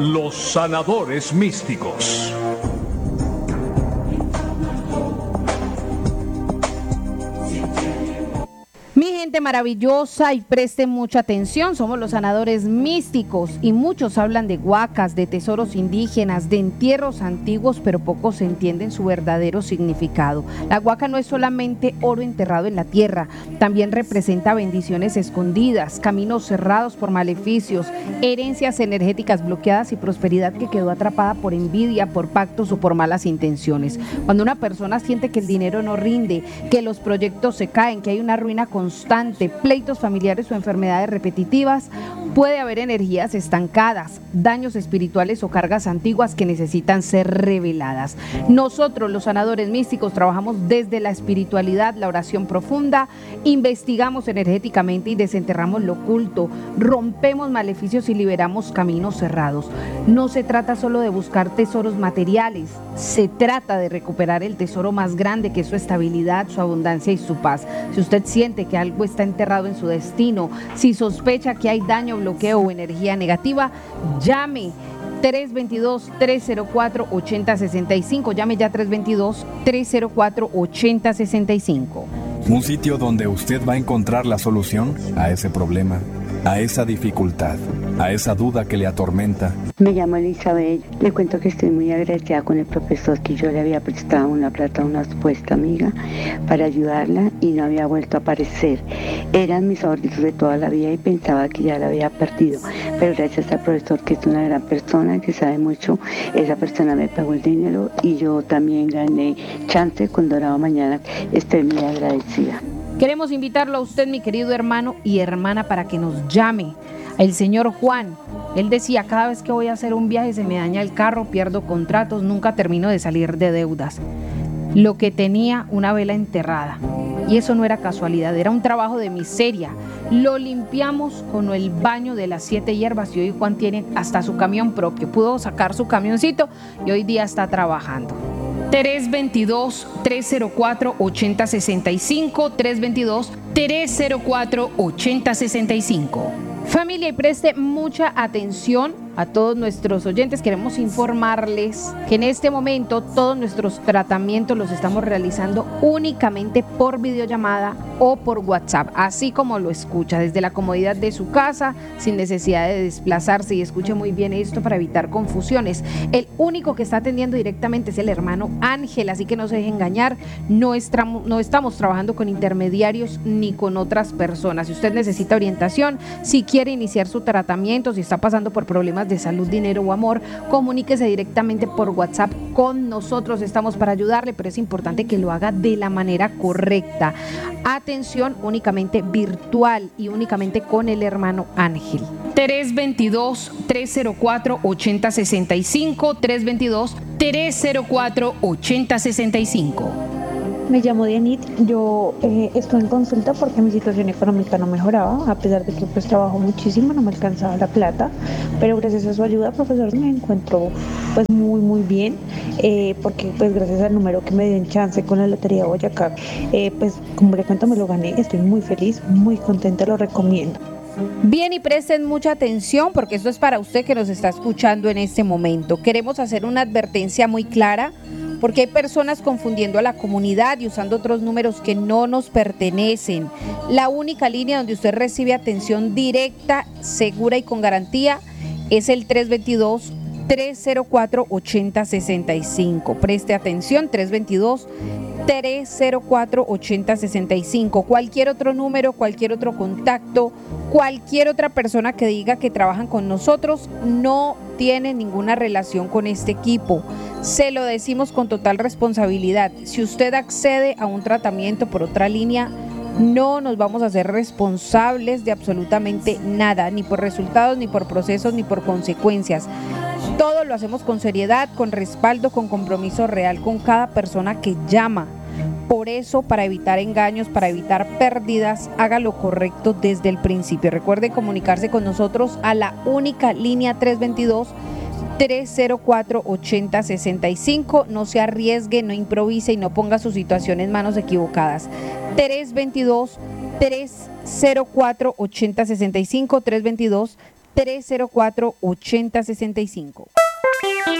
Los sanadores místicos. Mi gente maravillosa, y presten mucha atención, somos los sanadores místicos y muchos hablan de huacas, de tesoros indígenas, de entierros antiguos, pero pocos entienden su verdadero significado. La huaca no es solamente oro enterrado en la tierra, también representa bendiciones escondidas, caminos cerrados por maleficios, herencias energéticas bloqueadas y prosperidad que quedó atrapada por envidia, por pactos o por malas intenciones. Cuando una persona siente que el dinero no rinde, que los proyectos se caen, que hay una ruina constante, pleitos familiares o enfermedades repetitivas, puede haber energías estancadas, daños espirituales o cargas antiguas que necesitan ser reveladas. Nosotros, los sanadores místicos, trabajamos desde la espiritualidad, la oración profunda, investigamos energéticamente y desenterramos lo oculto, rompemos maleficios y liberamos caminos cerrados. No se trata solo de buscar tesoros materiales, se trata de recuperar el tesoro más grande, que es su estabilidad, su abundancia y su paz. Si usted siente que algo está enterrado en su destino, si sospecha que hay daño, bloqueo o energía negativa, llame 322-304-8065. Llame ya 322-304-8065. Un sitio donde usted va a encontrar la solución a ese problema, a esa dificultad, a esa duda que le atormenta. Me llamo Elizabeth. Le cuento que estoy muy agradecida con el profesor, que yo le había prestado una plata a una supuesta amiga para ayudarla y no había vuelto a aparecer. Eran mis ahorritos de toda la vida y pensaba que ya la había perdido, pero gracias al profesor, que es una gran persona, que sabe mucho, esa persona me pagó el dinero y yo también gané chance con Dorado Mañana. Estoy muy agradecida. Queremos invitarlo a usted, mi querido hermano y hermana, para que nos llame. El señor Juan, él decía: cada vez que voy a hacer un viaje se me daña el carro, pierdo contratos, nunca termino de salir de deudas. Lo que tenía, una vela enterrada. Y eso no era casualidad, era un trabajo de miseria. Lo limpiamos con el baño de las 7 hierbas y hoy Juan tiene hasta su camión propio. Pudo sacar su camioncito y hoy día está trabajando. 322-304-8065, 322-304-8065. Familia, y preste mucha atención a todos nuestros oyentes. Queremos informarles que en este momento todos nuestros tratamientos los estamos realizando únicamente por videollamada o por WhatsApp, así como lo escucha, desde la comodidad de su casa, sin necesidad de desplazarse. Y escuche muy bien esto para evitar confusiones. El único que está atendiendo directamente es el hermano Ángel, así que no se deje engañar. No estamos trabajando con intermediarios ni con otras personas. Si usted necesita orientación, si quiere iniciar su tratamiento, si está pasando por problemas de salud, dinero o amor, comuníquese directamente por WhatsApp con nosotros. Estamos para ayudarle, pero es importante que lo haga de la manera correcta. Atención, únicamente virtual y únicamente con el hermano Ángel. 322-304-8065, 322-304-8065. Me llamo Dianit, yo estoy en consulta porque mi situación económica no mejoraba, a pesar de que pues trabajo muchísimo, no me alcanzaba la plata, pero gracias a su ayuda, profesor, me encuentro pues muy bien, porque pues gracias al número que me dio en chance con la Lotería Boyacá, pues como le cuento, me lo gané, estoy muy feliz, muy contenta, lo recomiendo. Bien, y presten mucha atención porque esto es para usted que nos está escuchando en este momento. Queremos hacer una advertencia muy clara, porque hay personas confundiendo a la comunidad y usando otros números que no nos pertenecen. La única línea donde usted recibe atención directa, segura y con garantía es el 322-304-8065. Preste atención, 322-304-8065. Cualquier otro número, cualquier otro contacto, cualquier otra persona que diga que trabajan con nosotros no tiene ninguna relación con este equipo. Se lo decimos con total responsabilidad. Si usted accede a un tratamiento por otra línea, no nos vamos a hacer responsables de absolutamente nada, ni por resultados, ni por procesos, ni por consecuencias. Todo lo hacemos con seriedad, con respaldo, con compromiso real con cada persona que llama. Por eso, para evitar engaños, para evitar pérdidas, haga lo correcto desde el principio. Recuerde comunicarse con nosotros a la única línea 322-304-8065. No se arriesgue, no improvise y no ponga su situación en manos equivocadas. 322-304-8065, 304-8065.